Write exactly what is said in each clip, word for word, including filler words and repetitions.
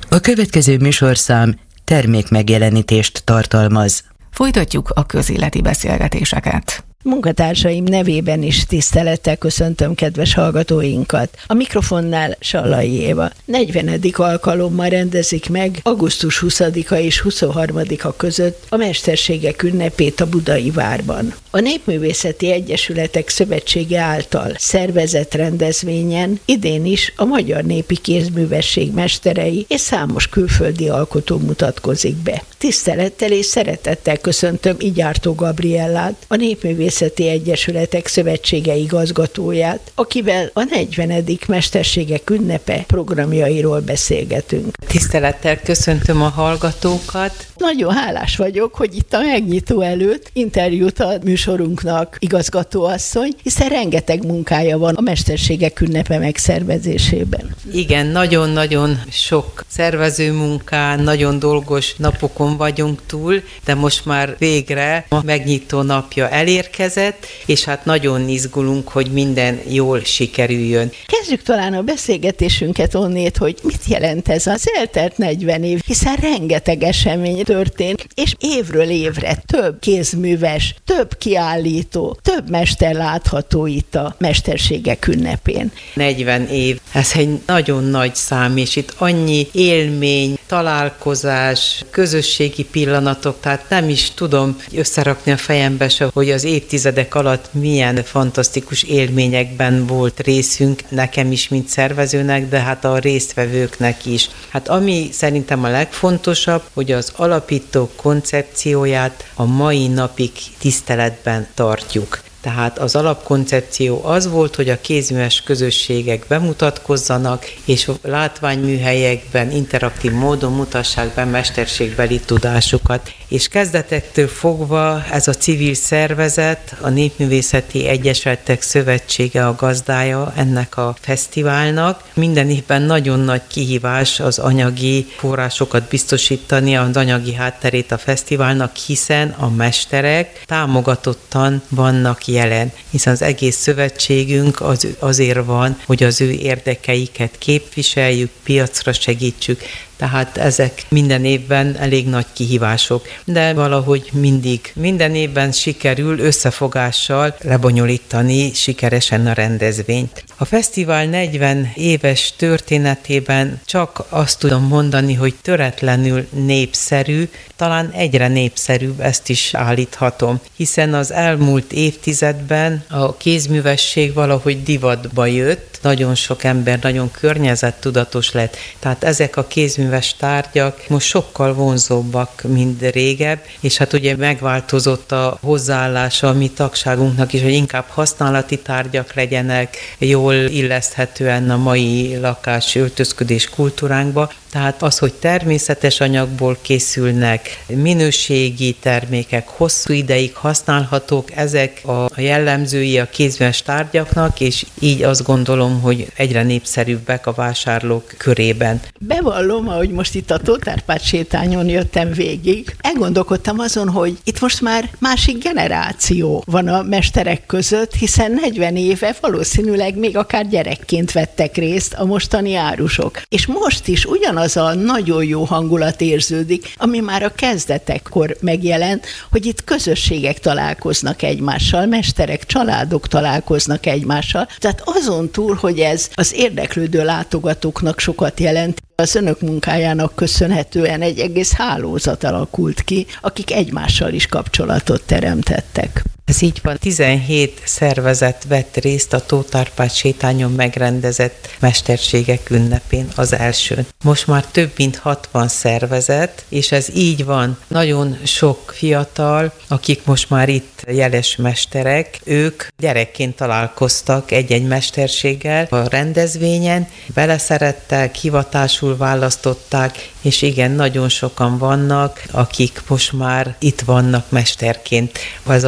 A következő műsorszám termékmegjelenítést tartalmaz. Folytatjuk a közéleti beszélgetéseket. Munkatársaim nevében is tisztelettel köszöntöm kedves hallgatóinkat. A mikrofonnál Sallai Éva. negyvenedik alkalommal rendezik meg augusztus huszadika és huszonharmadika között a Mesterségek ünnepét a Budai Várban. A Népművészeti Egyesületek Szövetsége által szervezett rendezvényen idén is a magyar népi kézművesség mesterei és számos külföldi alkotó mutatkozik be. Tisztelettel és szeretettel köszöntöm Igyártó Gabriellát, a Népművészeti Egyesületek Szövetsége igazgatóját, akivel a negyvenedik Mesterségek ünnepe programjairól beszélgetünk. Tisztelettel köszöntöm a hallgatókat. Nagyon hálás vagyok, hogy itt a megnyitó előtt interjút ad műsorunknak igazgatóasszony, hiszen rengeteg munkája van a Mesterségek ünnepe megszervezésében. Igen, nagyon-nagyon sok szervező munkán, nagyon dolgos napokon vagyunk túl, de most már végre a megnyitó napja elérkezett, és hát nagyon izgulunk, hogy minden jól sikerüljön. Kezdjük talán a beszélgetésünket onnét, hogy mit jelent ez az eltelt negyven év, hiszen rengeteg esemény történt, és évről évre több kézműves, több kiállító, több mester látható itt a Mesterségek ünnepén. negyven év, ez egy nagyon nagy szám, és itt annyi élmény, találkozás, közösségi pillanatok, tehát nem is tudom összerakni a fejembe se, hogy az évtizedek alatt milyen fantasztikus élményekben volt részünk, nekem is, mint szervezőnek, de hát a résztvevőknek is. Hát ami szerintem a legfontosabb, hogy az alapító koncepcióját a mai napig tiszteletben tartjuk. Tehát az alapkoncepció az volt, hogy a kézműves közösségek bemutatkozzanak, és a látványműhelyekben interaktív módon mutassák be mesterségbeli tudásukat. És kezdetektől fogva ez a civil szervezet, a Népművészeti Egyesületek Szövetsége a gazdája ennek a fesztiválnak. Minden évben nagyon nagy kihívás az anyagi forrásokat biztosítani, az anyagi hátterét a fesztiválnak, hiszen a mesterek támogatottan vannak jelen, hiszen az egész szövetségünk az, azért van, hogy az ő érdekeiket képviseljük, piacra segítsük, tehát ezek minden évben elég nagy kihívások, de valahogy mindig, minden évben sikerül összefogással lebonyolítani sikeresen a rendezvényt. A fesztivál negyven éves történetében csak azt tudom mondani, hogy töretlenül népszerű, talán egyre népszerűbb, ezt is állíthatom, hiszen az elmúlt évtizedben a kézművesség valahogy divatba jött, nagyon sok ember nagyon környezettudatos lett, tehát ezek a kézműves tárgyak most sokkal vonzóbbak, mint régebb, és hát ugye megváltozott a hozzáállása a mi tagságunknak is, hogy inkább használati tárgyak legyenek, jól illeszthetően a mai lakás, öltözködés kultúránkba. Tehát az, hogy természetes anyagból készülnek, minőségi termékek, hosszú ideig használhatók, ezek a jellemzői a kézműves tárgyaknak, és így azt gondolom, hogy egyre népszerűbbek a vásárlók körében. Bevallom, ahogy most itt a Tóth Árpád sétányon jöttem végig, elgondolkodtam azon, hogy itt most már másik generáció van a mesterek között, hiszen negyven éve valószínűleg még akár gyerekként vettek részt a mostani árusok. És most is ugyan az a nagyon jó hangulat érződik, ami már a kezdetekkor megjelent, hogy itt közösségek találkoznak egymással, mesterek, családok találkoznak egymással. Tehát azon túl, hogy ez az érdeklődő látogatóknak sokat jelent, az önök munkájának köszönhetően egy egész hálózat alakult ki, akik egymással is kapcsolatot teremtettek. Ez így van, tizenhét szervezet vett részt a Tóth Árpád sétányon megrendezett Mesterségek ünnepén, az elsőn. Most már több mint hatvan szervezet, és ez így van. Nagyon sok fiatal, akik most már itt jeles mesterek, ők gyerekként találkoztak egy-egy mesterséggel a rendezvényen, beleszerettek, hivatásul választották, és igen, nagyon sokan vannak, akik most már itt vannak mesterként. Ez a foly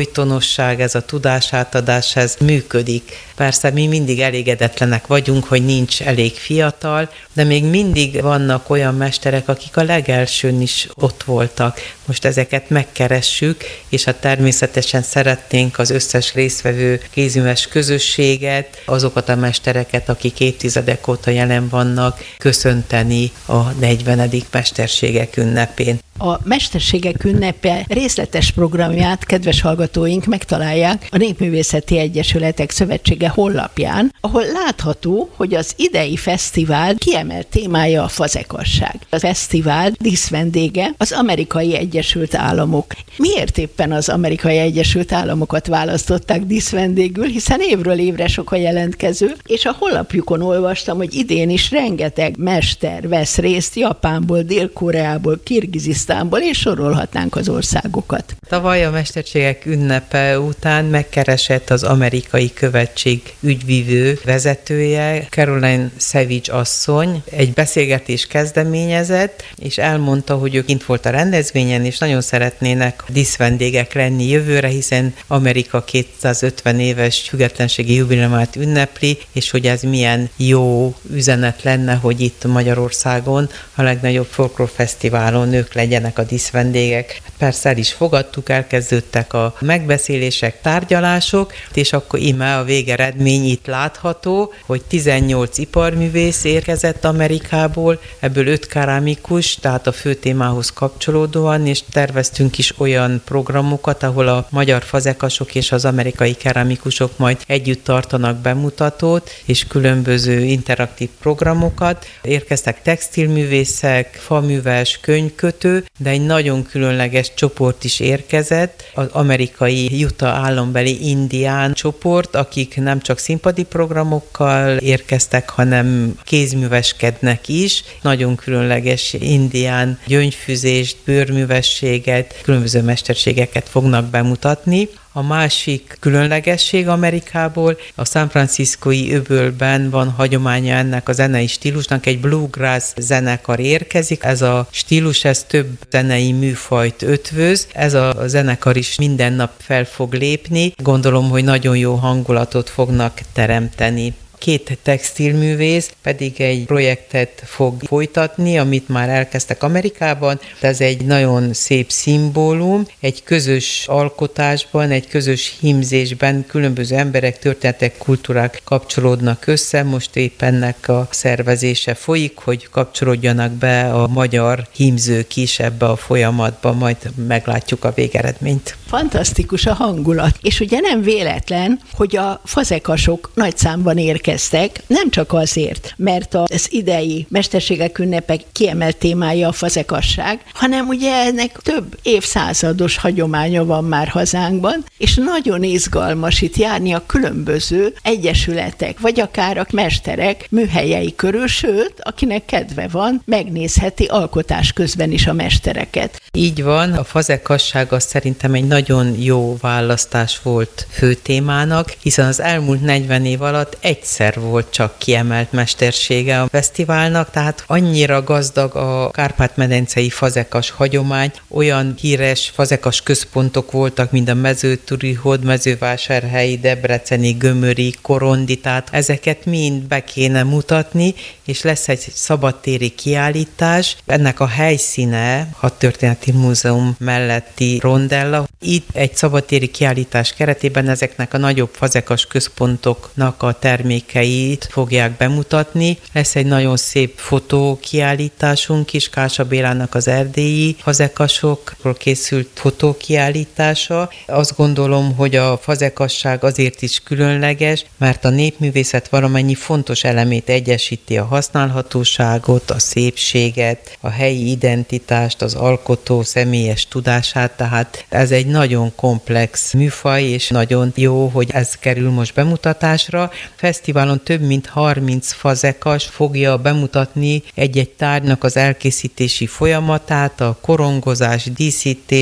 folytonosság, ez a tudásátadás, ez működik. Persze mi mindig elégedetlenek vagyunk, hogy nincs elég fiatal, de még mindig vannak olyan mesterek, akik a legelsőn is ott voltak. Most ezeket megkeressük, és hát természetesen szeretnénk az összes résztvevő kézműves közösséget, azokat a mestereket, akik évtizedek óta jelen vannak, köszönteni a negyvenedik mesterségek ünnepén. A Mesterségek ünnepe részletes programját, kedves hallgatóink, megtalálják a Népművészeti Egyesületek Szövetsége honlapján, ahol látható, hogy az idei fesztivál kiemelt témája a fazekasság. A fesztivál díszvendége az Amerikai Egyesült Államok. Miért éppen az Amerikai Egyesült Államokat választották díszvendégül, hiszen évről évre sok a jelentkező, és a honlapjukon olvastam, hogy idén is rengeteg mester vesz részt Japánból, Dél-Koreából, Kirgizisztánból, és sorolhatnánk az országokat. Tavaly a Mesterségek ünnepe után megkeresett az Amerikai Követség ügyvívő vezetője, Caroline Savage asszony, egy beszélgetés kezdeményezett, és elmondta, hogy ő kint volt a rendezvényen, és nagyon szeretnének díszvendégek lenni jövőre, hiszen Amerika kétszázötven éves függetlenségi jubileumát ünnepli, és hogy ez milyen jó üzenet lenne, hogy itt Magyarországon a legnagyobb folklórfesztiválon ők legyenek a díszvendégek. Persze el is fogadtuk, elkezdődtek a megbeszélések, tárgyalások, és akkor íme a végeredmény itt látható, hogy tizennyolc iparművész érkezett Amerikából, ebből öt kerámikus, tehát a fő témához kapcsolódóan, és terveztünk is olyan programokat, ahol a magyar fazekasok és az amerikai kerámikusok majd együtt tartanak bemutatót, és különböző interaktív programokat. Érkeztek textilművészek, faműves, könyvkötő, de egy nagyon különleges csoport is érkezett, az amerikai Utah állambeli indián csoport, akik nem csak színpadi programokkal érkeztek, hanem kézműveskednek is. Nagyon különleges indián gyöngyfüzést, bőrművességet, különböző mesterségeket fognak bemutatni. A másik különlegesség Amerikából, a San Franciscói öbölben van hagyománya ennek a zenei stílusnak, egy bluegrass zenekar érkezik. Ez a stílus, ez több zenei műfajt ötvöz. Ez a zenekar is minden nap fel fog lépni. Gondolom, hogy nagyon jó hangulatot fognak teremteni. Két textilművész pedig egy projektet fog folytatni, amit már elkezdtek Amerikában. Ez egy nagyon szép szimbólum, egy közös alkotásban, egy közös hímzésben különböző emberek, történetek, kultúrák kapcsolódnak össze. Most épp ennek a szervezése folyik, hogy kapcsolódjanak be a magyar hímzők is ebbe a folyamatba, majd meglátjuk a végeredményt. Fantasztikus a hangulat. És ugye nem véletlen, hogy a fazekasok nagy számban érkeztek, nem csak azért, mert az idei Mesterségek ünnepek kiemelt témája a fazekasság, hanem ugye ennek több évszázados hagyománya van már hazánkban, és nagyon izgalmas itt járni a különböző egyesületek, vagy akár a mesterek műhelyei körül, sőt, akinek kedve van, megnézheti alkotás közben is a mestereket. Így van, a fazekasság az szerintem egy nagyon jó választás volt fő témának, hiszen az elmúlt negyven év alatt egyszer volt csak kiemelt mestersége a fesztiválnak, tehát annyira gazdag a Kárpát-medencei fazekas hagyomány, olyan híres fazekas központok voltak, mint a Mezőturi, Hódmezővásárhelyi, Debreceni, Gömöri, Korondi, tehát ezeket mind be kéne mutatni, és lesz egy szabadtéri kiállítás. Ennek a helyszíne a Történeti Múzeum melletti rondella. Itt egy szabadtéri kiállítás keretében ezeknek a nagyobb fazekas központoknak a termékeit fogják bemutatni. Lesz egy nagyon szép fotókiállításunk is, Kása Bélának az erdélyi fazekasokról készült fotókiállítása. Azt gondolom, hogy a fazekasság azért is különleges, mert a népművészet valamennyi fontos elemét egyesíti, a használhatóságot, a szépséget, a helyi identitást, az alkotó személyes tudását, tehát ez egy nagyon komplex műfaj, és nagyon jó, hogy ez kerül most bemutatásra. Fesztiválon több mint harminc fazekas fogja bemutatni egy-egy tárgynak az elkészítési folyamatát, a korongozás, díszítést,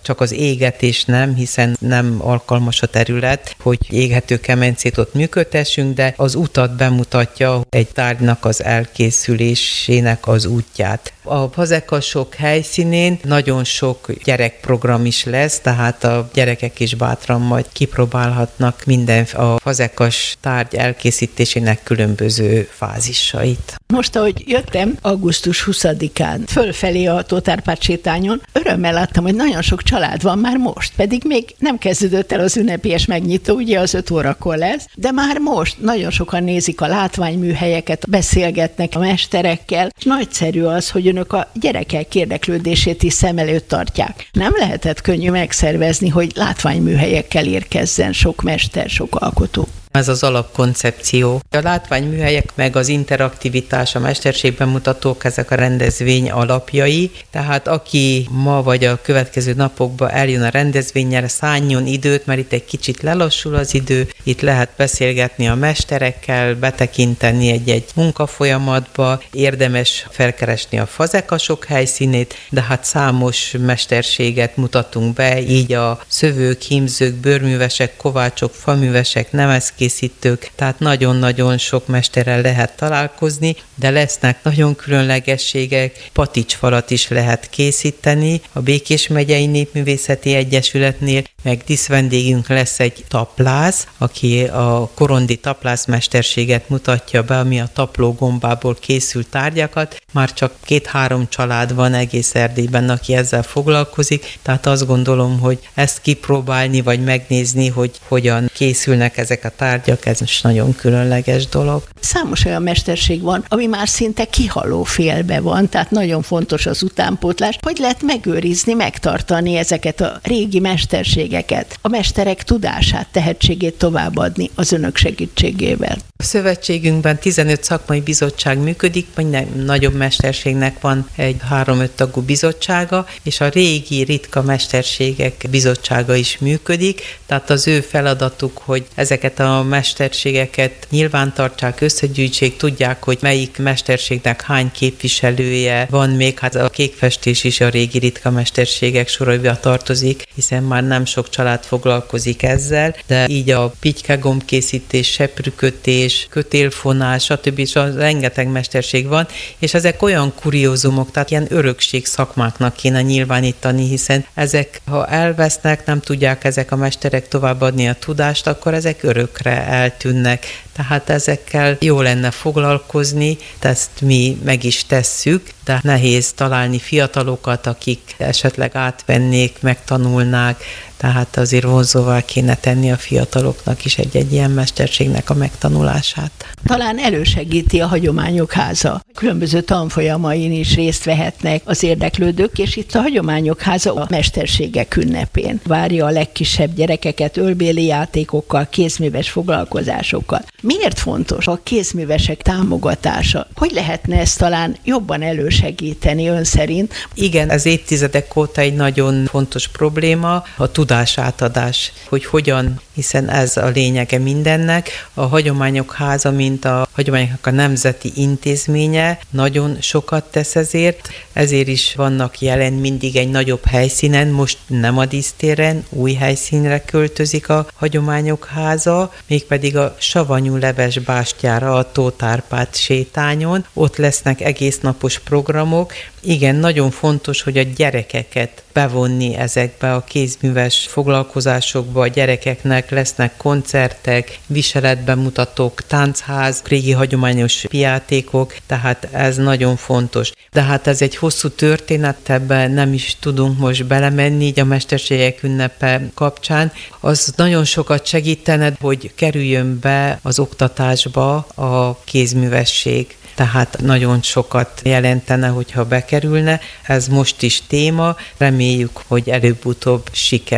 csak az égetés nem, hiszen nem alkalmas a terület, hogy égető kemencét ott működtessünk, de az utat bemutatja egy tárgynak az elkészülésének az útját. A fazekasok helyszínén nagyon sok gyerekprogram is lesz, tehát a gyerekek is bátran majd kipróbálhatnak minden a fazekas tárgy elkészítésének különböző fázisait. Most, ahogy jöttem augusztus huszadikán fölfelé a Tóth Árpád sétányon, örömmel láttam, hogy nagyon sok család van már most, pedig még nem kezdődött el az ünnepélyes megnyitó, ugye az öt órakor lesz, de már most nagyon sokan nézik a látványműhelyeket, beszélgetnek a mesterekkel, és nagyszerű az, hogy önök a gyerekek érdeklődését is szem előtt tartják. Nem lehetett könnyű megszervezni, hogy látványműhelyekkel érkezzen sok mester, sok alkotó. Ez az alapkoncepció. A látványműhelyek meg az interaktivitás, a mesterségben mutatók, ezek a rendezvény alapjai, tehát aki ma vagy a következő napokban eljön a rendezvényre, szálljon időt, mert itt egy kicsit lelassul az idő, itt lehet beszélgetni a mesterekkel, betekinteni egy-egy munkafolyamatba, érdemes felkeresni a fazekasok helyszínét, de hát számos mesterséget mutatunk be, így a szövők, hímzők, bőrművesek, kovácsok, faművesek, nemeszkészítők, készítők, tehát nagyon-nagyon sok mesterrel lehet találkozni, de lesznek nagyon különlegességek, paticsfalat is lehet készíteni a Békés Megyei Népművészeti Egyesületnél, meg díszvendégünk lesz egy taplász, aki a korondi taplászmesterséget mutatja be, ami a taplógombából készült tárgyakat. Már csak két-három család van egész Erdélyben, aki ezzel foglalkozik, tehát azt gondolom, hogy ezt kipróbálni, vagy megnézni, hogy hogyan készülnek ezek a tárgyak, ez is nagyon különleges dolog. Számos olyan mesterség van, ami már szinte kihaló félbe van, tehát nagyon fontos az utánpótlás, hogy lehet megőrizni, megtartani ezeket a régi mesterségeket, a mesterek tudását, tehetségét továbbadni az önök segítségével. A szövetségünkben tizenöt szakmai bizottság működik, minden nagyobb mesterségnek van egy három-öt tagú bizottsága, és a régi ritka mesterségek bizottsága is működik, tehát az ő feladatuk, hogy ezeket a mesterségeket nyilvántartsák, összegyűjtsék, tudják, hogy melyik mesterségnek hány képviselője van, még hát a kékfestés is a régi ritka mesterségek sorába tartozik, hiszen már nem sok család foglalkozik ezzel, de így a pitykegombkészítés, seprűkötés, kötélfonás, stb. Rengeteg mesterség van, és ezek olyan kuriózumok, tehát ilyen örökség szakmáknak kéne nyilvánítani, hiszen ezek, ha elvesznek, nem tudják ezek a mesterek továbbadni a tudást, akkor ezek örökre eltűnnek. Tehát ezekkel jó lenne foglalkozni, ezt mi meg is tesszük, de nehéz találni fiatalokat, akik esetleg átvennék, megtanulnák, tehát azért vonzóvá kéne tenni a fiataloknak is egy-egy ilyen mesterségnek a megtanulását. Talán elősegíti a Hagyományok Háza. Különböző tanfolyamain is részt vehetnek az érdeklődők, és itt a Hagyományok Háza a mesterségek ünnepén várja a legkisebb gyerekeket ölbéli játékokkal, kézműves foglalkozásokkal. Miért fontos a kézművesek támogatása? Hogy lehetne ezt talán jobban elősegíteni ön szerint? Igen, ez évtizedek óta egy nagyon fontos probléma, a tudásátadás, hogy hogyan, hiszen ez a lényege mindennek. A Hagyományok Háza, mint a Hagyományoknak a nemzeti intézménye, nagyon sokat tesz ezért, ezért is vannak jelen mindig egy nagyobb helyszínen, most nem a dísztéren, új helyszínre költözik a Hagyományok Háza, mégpedig a Savanyú Leves bástyára, a Tóth Árpád sétányon, ott lesznek egésznapos programok. Igen, nagyon fontos, hogy a gyerekeket bevonni ezekbe a kézműves foglalkozásokba, a gyerekeknek lesznek koncertek, viseletbemutatók, táncház, régi hagyományos játékok, tehát ez nagyon fontos. De hát ez egy hosszú történet, ebben nem is tudunk most belemenni, így a mesterségek ünnepe kapcsán. Az nagyon sokat segítene, hogy kerüljön be az oktatásba a kézművesség. Tehát nagyon sokat jelentene, hogyha bekerülne. Ez most is téma, reméljük, hogy előbb-utóbb sikerül.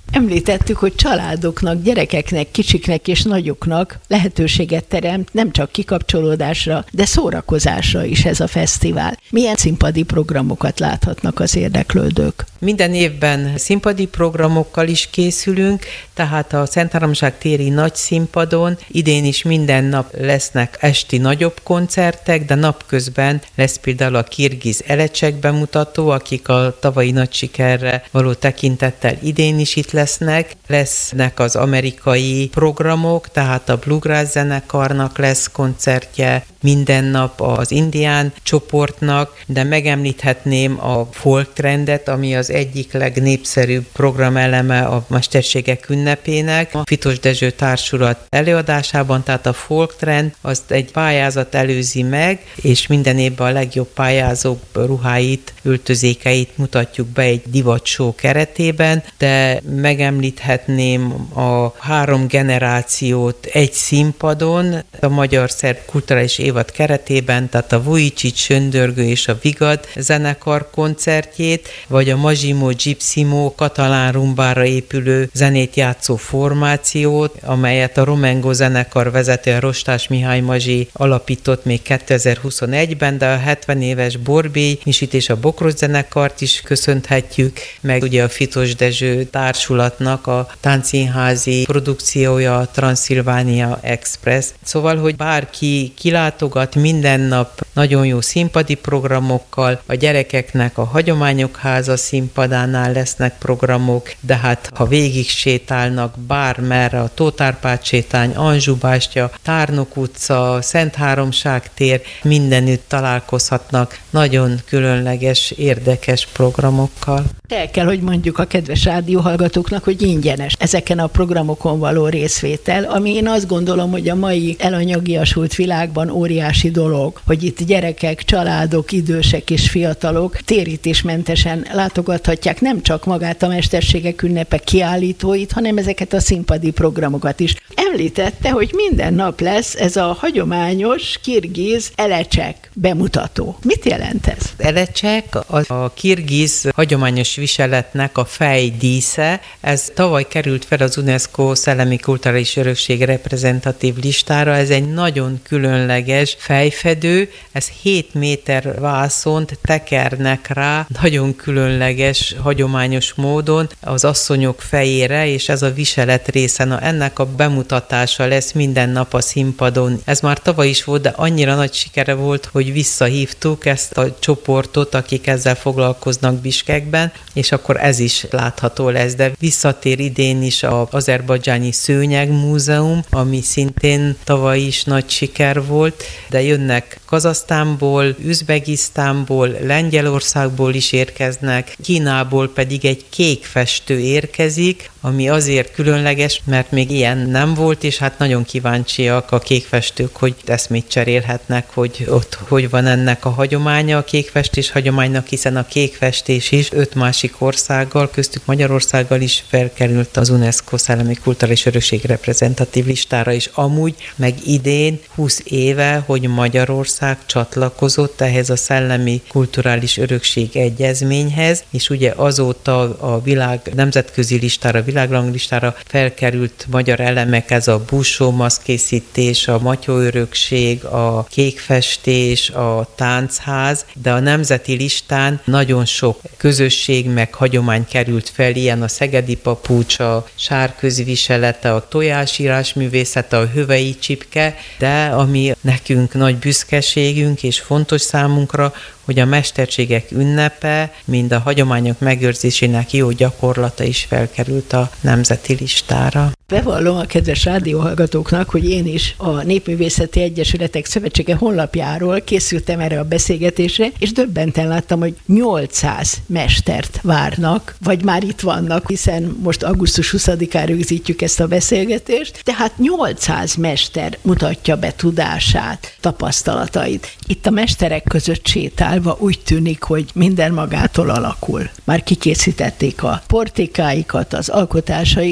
Említettük, hogy családoknak, gyerekeknek, kicsiknek és nagyoknak lehetőséget teremt nem csak kikapcsolódásra, de szórakozásra is ez a fesztivál. Milyen színpadi programokat láthatnak az érdeklődők? Minden évben színpadi programokkal is készülünk, tehát a Szentháromság téri nagy színpadon idén is minden nap lesznek esti nagyobb koncertek, de napközben lesz például a kirgiz elecsek bemutató, akik a tavalyi nagy sikerre való tekintettel idén is itt lesznek. Lesznek az amerikai programok, tehát a Bluegrass zenekarnak lesz koncertje, minden nap az indián csoportnak, de megemlíthetném a folk trendet, ami az egyik legnépszerűbb programeleme a Mesterségek ünnepének. A Fitos Dezső Társulat előadásában, tehát a folk trend, azt egy pályázat előzi meg, és minden évben a legjobb pályázók ruháit, öltözékeit mutatjuk be egy divatshow keretében, de megemlíthetném a három generációt egy színpadon, a Magyar Szerb Kulturális Évad keretében, tehát a Vujicic, Söndörgő és a Vigad zenekar koncertjét, vagy a Mazsimo Gypsimo katalán rumbára épülő zenét játszó formációt, amelyet a Romengo zenekar vezetője Rostás Mihály Mazsi alapított még kétezer-huszonegyben, de a hetven éves Borbély Misit és a Bokros zenekart is köszönhetjük, meg ugye a Fitos Dezső Társulatnak a táncszínházi produkciója, a Transzilvánia Express. Szóval, hogy bárki kilátogat minden nap nagyon jó színpadi programokkal, a gyerekeknek a Hagyományok Háza színpadánál lesznek programok, de hát ha végig sétálnak bármerre, a Tóth Árpád sétány, Anzsú-bástya, Tárnok utca, Szentháromság tér, mindenütt találkozhatnak nagyon különleges, érdekes programokkal. El kell, hogy mondjuk a kedves rádióhallgatóknak, hogy ingyenes ezeken a programokon való részvétel, ami én azt gondolom, hogy a mai elanyagiasult világban óriási dolog, hogy itt gyerekek, családok, idősek és fiatalok térítésmentesen látogathatják nem csak magát a Mesterségek ünnepe kiállítóit, hanem ezeket a színpadi programokat is. Említette, hogy minden nap lesz ez a hagyományos kirgiz elecsek bemutató. Mit jelent ez? Elecsek a, a kirgiz hagyományos viseletnek a fejdísze. Ez tavaly került fel az UNESCO Szellemi Kulturális Örökség reprezentatív listára. Ez egy nagyon különleges fejfedő, ez hét méter vászont tekernek rá, nagyon különleges, hagyományos módon az asszonyok fejére, és ez a viselet része, na ennek a bemutatása lesz minden nap a színpadon. Ez már tavaly is volt, de annyira nagy sikere volt, hogy visszahívtuk ezt a csoportot, akik ezzel foglalkoznak Biskekben, és akkor ez is látható lesz, de visszatér idén is az Azerbajdzsáni Szőnyeg Múzeum, ami szintén tavaly is nagy siker volt, de jönnek Kazahsztánból, Üzbegisztánból, Lengyelországból is érkeznek, Kínából pedig egy kék festő érkezik, ami azért különleges, mert még ilyen nem volt, és hát nagyon kíváncsiak a kékfestők, hogy eszmét cserélhetnek, hogy ott hogy van ennek a hagyománya, a kékfestés hagyománynak, hiszen a kékfestés is öt másik országgal, köztük Magyarországgal is felkerült az UNESCO Szellemi Kulturális Örökség reprezentatív listára is. Amúgy meg idén húsz éve, hogy Magyarország csatlakozott ehhez a Szellemi Kulturális Örökség egyezményhez, és ugye azóta a világ nemzetközi listára, világranglistára felkerült magyar elemek, ez a busó maszkkészítés, a matyóörökség, a kékfestés, a táncház, de a nemzeti listán nagyon sok közösség meg hagyomány került fel, ilyen a szegedi papucs, a sárközviselete, a tojásírás művészete, a hövei csipke, de ami nekünk nagy büszkeségünk és fontos számunkra, hogy a Mesterségek ünnepe, mind a hagyományok megőrzésének jó gyakorlata is felkerült a nemzeti listára. Bevallom a kedves rádióhallgatóknak, hogy én is a Népművészeti Egyesületek Szövetsége honlapjáról készültem erre a beszélgetésre, és döbbenten láttam, hogy nyolcszáz mestert várnak, vagy már itt vannak, hiszen most augusztus huszadikán rögzítjük ezt a beszélgetést, tehát nyolcszáz mester mutatja be tudását, tapasztalatait. Itt a mesterek között sétálva úgy tűnik, hogy minden magától alakul. Már kikészítették a portékáikat, az alkotásaikat.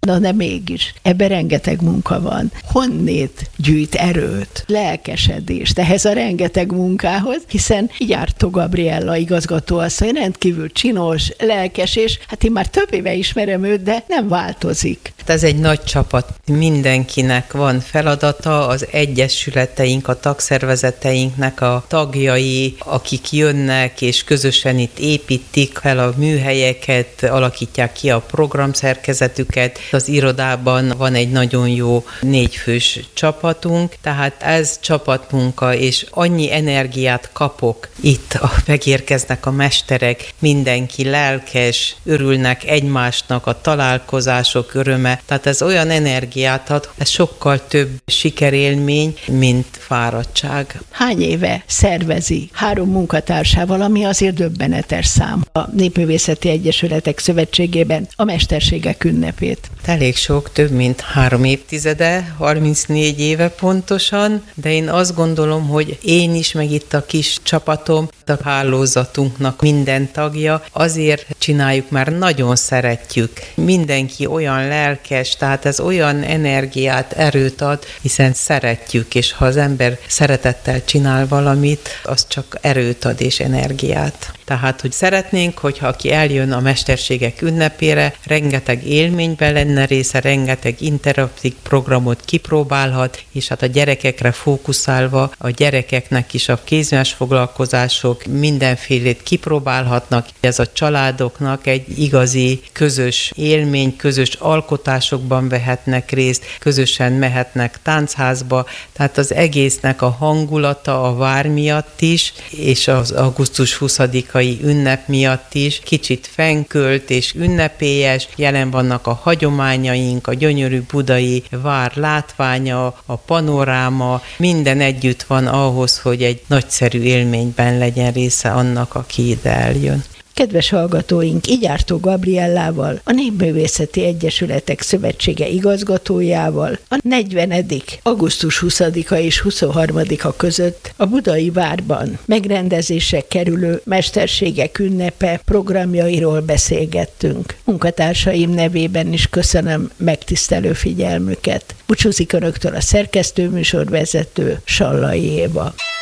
Na de mégis, ebben rengeteg munka van. Honnét gyűjt erőt, lelkesedést ehhez a rengeteg munkához, hiszen Gyártó Gabriella igazgatóasszony rendkívül csinos, lelkes, és hát én már több éve ismerem őt, de nem változik. Ez egy nagy csapat. Mindenkinek van feladata, az egyesületeink, a tagszervezeteinknek a tagjai, akik jönnek, és közösen itt építik fel a műhelyeket, alakítják ki a programszerkezetüket. Az irodában van egy nagyon jó négyfős csapatunk, tehát ez csapatmunka, és annyi energiát kapok itt, a, megérkeznek a mesterek, mindenki lelkes, örülnek egymásnak, a találkozások öröme, tehát ez olyan energiát ad, ez sokkal több sikerélmény, mint fáradtság. Hány éve szervezi három munkatársával, ami azért döbbenetes szám a Népművészeti Egyesületek Szövetségében a mesterségek ünnepét? Elég sok, több mint három évtizede, harmincnégy éve pontosan, de én azt gondolom, hogy én is, meg itt a kis csapatom, a hálózatunknak minden tagja, azért csináljuk, mert nagyon szeretjük. Mindenki olyan lelkes, tehát ez olyan energiát, erőt ad, hiszen szeretjük, és ha az ember szeretettel csinál valamit, az csak erőt ad és energiát. Tehát, hogy szeretnénk, hogyha aki eljön a mesterségek ünnepére, rengeteg élményben lenne része, rengeteg interaktív programot kipróbálhat, és hát a gyerekekre fókuszálva a gyerekeknek is a kézműves foglalkozások mindenfélét kipróbálhatnak. Ez a családoknak egy igazi közös élmény, közös alkotásokban vehetnek részt, közösen mehetnek táncházba, tehát az egésznek a hangulata a vár miatt is, és az augusztus huszadikai ünnep miatt is kicsit fenkölt és ünnepélyes, jelen vannak a hagyományaink, a gyönyörű budai vár látványa, a panoráma, minden együtt van ahhoz, hogy egy nagyszerű élményben legyen része annak, aki ide eljön. Kedves hallgatóink, Gyártó Gabriellával, a Népművészeti Egyesületek Szövetsége igazgatójával a negyvenedik augusztus huszadika és huszonharmadika között a Budai Várban megrendezésre kerülő mesterségek ünnepe programjairól beszélgettünk. Munkatársaim nevében is köszönöm megtisztelő figyelmüket. Búcsúzik önöktől a szerkesztő műsorvezető, Sallai Éva.